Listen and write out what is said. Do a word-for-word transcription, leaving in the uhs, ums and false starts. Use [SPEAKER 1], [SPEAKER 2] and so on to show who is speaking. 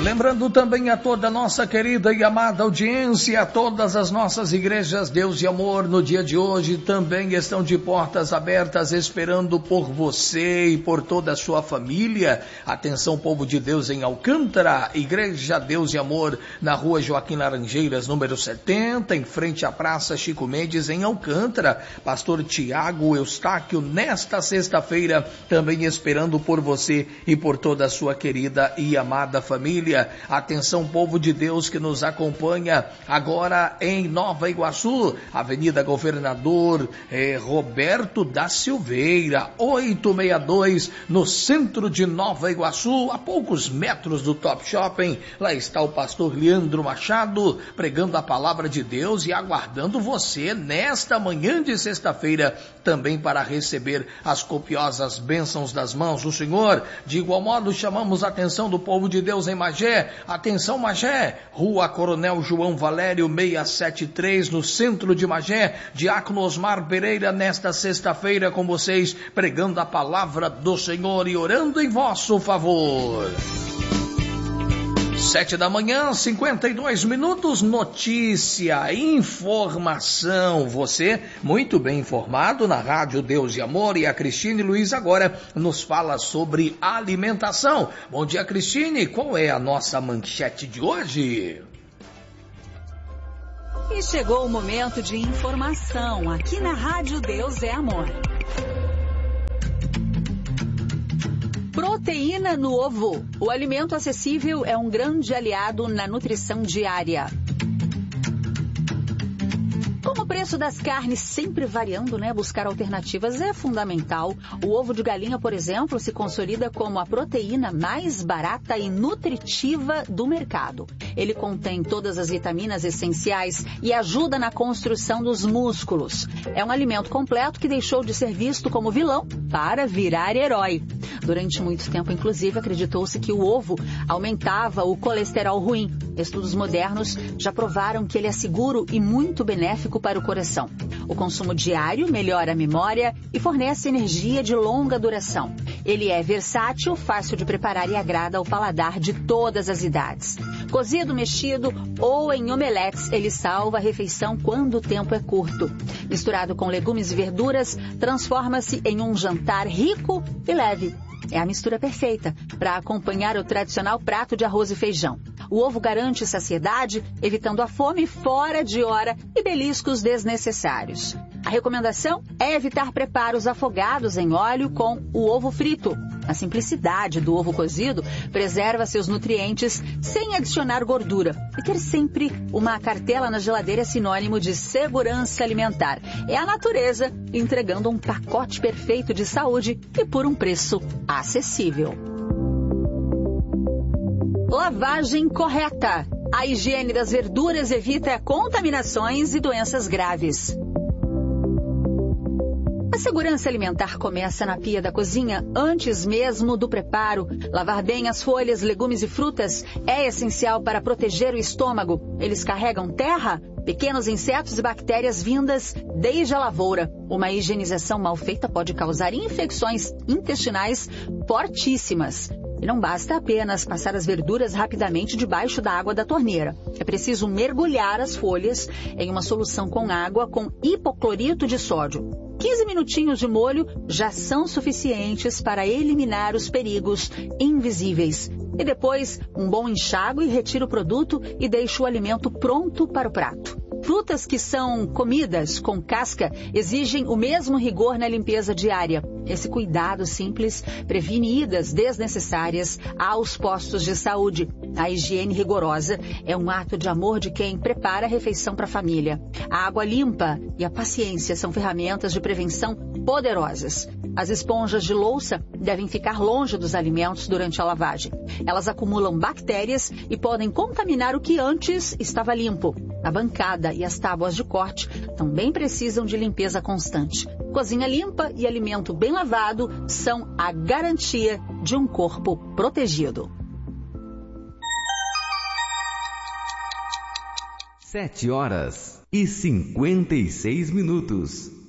[SPEAKER 1] Lembrando também a toda a nossa querida e amada audiência, a todas as nossas igrejas Deus e Amor no dia de hoje também estão de portas abertas esperando por você e por toda a sua família. Atenção, povo de Deus em Alcântara, Igreja Deus e Amor na rua Joaquim Laranjeiras, número setenta, em frente à Praça Chico Mendes em Alcântara. Pastor Tiago Eustáquio nesta sexta-feira também esperando por você e por toda a sua querida e amada família. Atenção, povo de Deus que nos acompanha agora em Nova Iguaçu, Avenida Governador eh, Roberto da Silveira, oitocentos e sessenta e dois, no centro de Nova Iguaçu, a poucos metros do Top Shopping. Lá está o pastor Leandro Machado, pregando a palavra de Deus e aguardando você nesta manhã de sexta-feira, também para receber as copiosas bênçãos das mãos do Senhor. De igual modo, chamamos a atenção do povo de Deus em Magé. Atenção, Magé, Rua Coronel João Valério seiscentos e setenta e três, no centro de Magé. Diácono Osmar Pereira nesta sexta-feira com vocês, pregando a palavra do Senhor e orando em vosso favor. Sete da manhã, cinquenta e dois minutos, notícia, informação. Você, muito bem informado na Rádio Deus e Amor, e a Cristine Luiz agora nos fala sobre alimentação. Bom dia, Cristine, qual é a nossa manchete de hoje?
[SPEAKER 2] E chegou o momento de informação aqui na Rádio Deus é Amor. Proteína no ovo. O alimento acessível é um grande aliado na nutrição diária. Com o preço das carnes sempre variando, né? Buscar alternativas é fundamental. O ovo de galinha, por exemplo, se consolida como a proteína mais barata e nutritiva do mercado. Ele contém todas as vitaminas essenciais e ajuda na construção dos músculos. É um alimento completo que deixou de ser visto como vilão para virar herói. Durante muito tempo, inclusive, acreditou-se que o ovo aumentava o colesterol ruim. Estudos modernos já provaram que ele é seguro e muito benéfico para o coração. O consumo diário melhora a memória e fornece energia de longa duração. Ele é versátil, fácil de preparar e agrada ao paladar de todas as idades. Cozido, mexido ou em omeletes, ele salva a refeição quando o tempo é curto. Misturado com legumes e verduras, transforma-se em um jantar rico e leve. É a mistura perfeita para acompanhar o tradicional prato de arroz e feijão. O ovo garante saciedade, evitando a fome fora de hora e beliscos desnecessários. A recomendação é evitar preparos afogados em óleo com o ovo frito. A simplicidade do ovo cozido preserva seus nutrientes sem adicionar gordura. E ter sempre uma cartela na geladeira é sinônimo de segurança alimentar. É a natureza entregando um pacote perfeito de saúde e por um preço acessível. Lavagem correta. A higiene das verduras evita contaminações e doenças graves. A segurança alimentar começa na pia da cozinha antes mesmo do preparo. Lavar bem as folhas, legumes e frutas é essencial para proteger o estômago. Eles carregam terra, pequenos insetos e bactérias vindas desde a lavoura. Uma higienização mal feita pode causar infecções intestinais fortíssimas. E não basta apenas passar as verduras rapidamente debaixo da água da torneira. É preciso mergulhar as folhas em uma solução com água com hipoclorito de sódio. quinze minutinhos de molho já são suficientes para eliminar os perigos invisíveis. E depois, um bom enxágue retira o produto e deixa o alimento pronto para o prato. Frutas que são comidas com casca exigem o mesmo rigor na limpeza diária. Esse cuidado simples previne idas desnecessárias aos postos de saúde. A higiene rigorosa é um ato de amor de quem prepara a refeição para a família. A água limpa e a paciência são ferramentas de prevenção poderosas. As esponjas de louça devem ficar longe dos alimentos durante a lavagem. Elas acumulam bactérias e podem contaminar o que antes estava limpo. A bancada e as tábuas de corte também precisam de limpeza constante. Cozinha limpa e alimento bem lavado são a garantia de um corpo protegido.
[SPEAKER 3] Sete horas e cinquenta e seis minutos.